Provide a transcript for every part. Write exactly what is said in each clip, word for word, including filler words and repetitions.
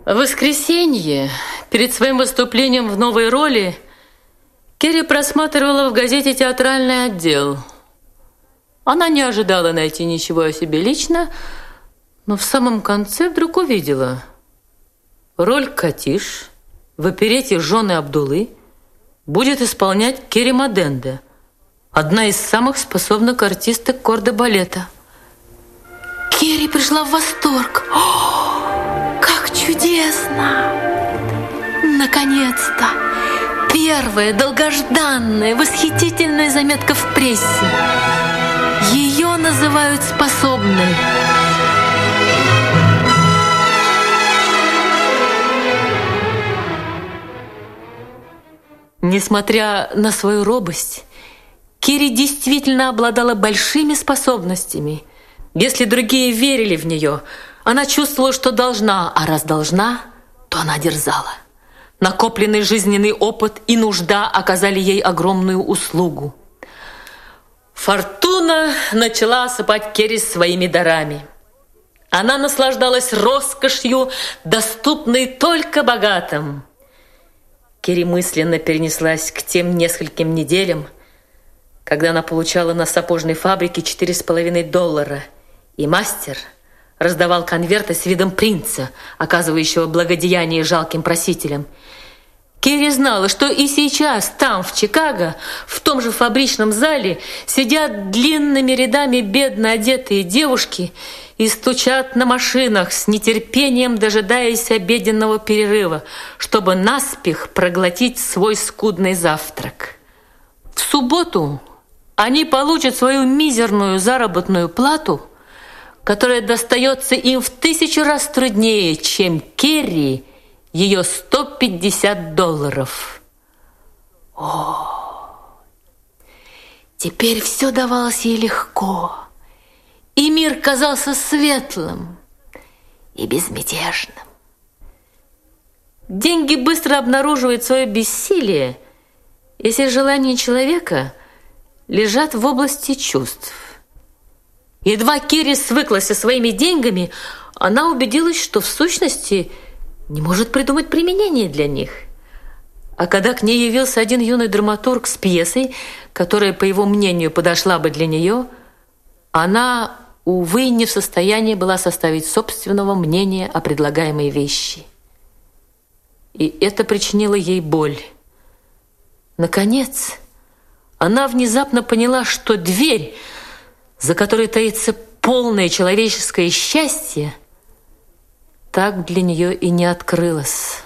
В воскресенье, перед своим выступлением в новой роли, Керри просматривала в газете театральный отдел. Она не ожидала найти ничего о себе лично, но в самом конце вдруг увидела роль Катиш в оперете «Жены Абдулы» будет исполнять Керри Моденде, одна из самых способных артисток кордо-балета. Керри пришла в восторг. О, как чудесно! Наконец-то! Первая долгожданная, восхитительная заметка в прессе. Ее называют способной. Несмотря на свою робость, Керри действительно обладала большими способностями. Если другие верили в нее, она чувствовала, что должна, а раз должна, то она дерзала. Накопленный жизненный опыт и нужда оказали ей огромную услугу. Фортуна начала осыпать Керри своими дарами. Она наслаждалась роскошью, доступной только богатым. Керри мысленно перенеслась к тем нескольким неделям, когда она получала на сапожной фабрике четыре с половиной доллара, и мастер раздавал конверты с видом принца, оказывающего благодеяние жалким просителям. Керри знала, что и сейчас там, в Чикаго, в том же фабричном зале, сидят длинными рядами бедно одетые девушки и стучат на машинах с нетерпением, дожидаясь обеденного перерыва, чтобы наспех проглотить свой скудный завтрак. В субботу они получат свою мизерную заработную плату, которая достается им в тысячу раз труднее, чем Керри ее сто пятьдесят долларов. О, теперь все давалось ей легко, и мир казался светлым и безмятежным. Деньги быстро обнаруживают свое бессилие, если желания человека лежат в области чувств. Едва Керри свыклась со своими деньгами, она убедилась, что в сущности не может придумать применение для них. А когда к ней явился один юный драматург с пьесой, которая, по его мнению, подошла бы для нее, она, увы, не в состоянии была составить собственного мнения о предлагаемой вещи. И это причинило ей боль. Наконец, она внезапно поняла, что дверь, за которой таится полное человеческое счастье, так для нее и не открылась.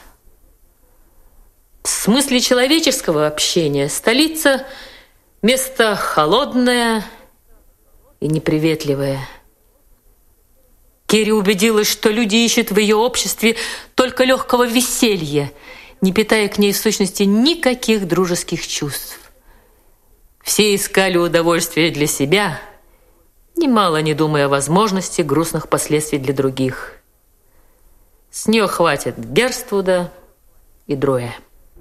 В смысле человеческого общения столица – место холодное и неприветливое. Керри убедилась, что люди ищут в ее обществе только легкого веселья, не питая к ней в сущности никаких дружеских чувств. Все искали удовольствия для себя, немало не думая о возможности грустных последствий для других. С нее хватит Герствуда и Дроя.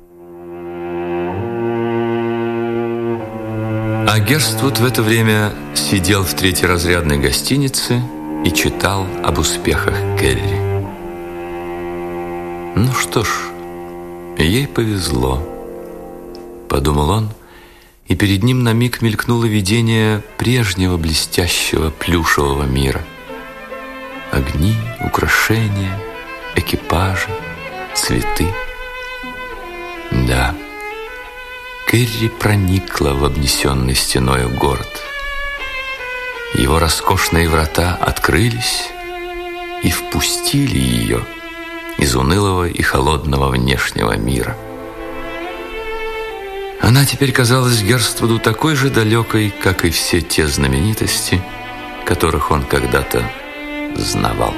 А Герствуд в это время сидел в третьеразрядной гостинице и читал об успехах Керри. Ну что ж, ей повезло, подумал он, и перед ним на миг мелькнуло видение прежнего блестящего плюшевого мира. Огни, украшения, экипажи, цветы. Да, Керри проникла в обнесенный стеною город. Его роскошные врата открылись и впустили ее из унылого и холодного внешнего мира. Она теперь казалась Герствуду такой же далекой, как и все те знаменитости, которых он когда-то знавал.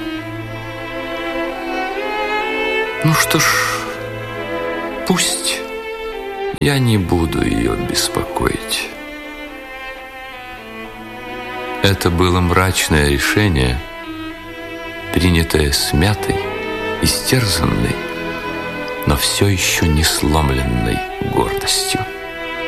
Ну что ж, пусть, я не буду ее беспокоить. Это было мрачное решение, принятое смятой, истерзанной, но все еще не сломленной гордостью.